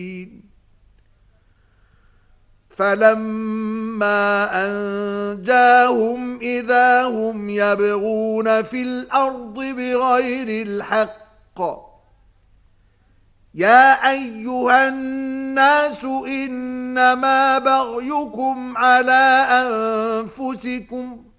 فَلَمَّا أَنْجَاهُمْ إِذَا هُمْ يَبْغُونَ فِي الْأَرْضِ بِغَيْرِ الْحَقِّ يَا أَيُّهَا النَّاسُ إِنَّمَا بَغْيُكُمْ عَلَى أَنفُسِكُمْ